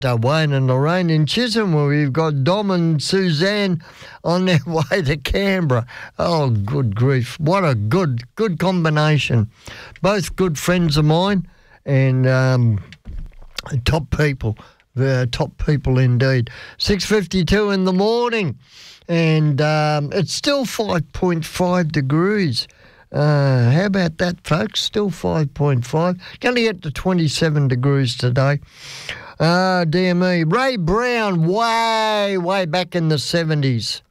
Wayne and Lorraine in Chisholm, where we've got Dom and Suzanne on their way to Canberra. Oh, good grief. What a good combination. Both good friends of mine and top people. Top people indeed. 6:52 in the morning, and it's still 5.5 degrees. How about that, folks? Still 5.5. Going to get to 27 degrees today. Dear me. Ray Brown, way back in the 70s.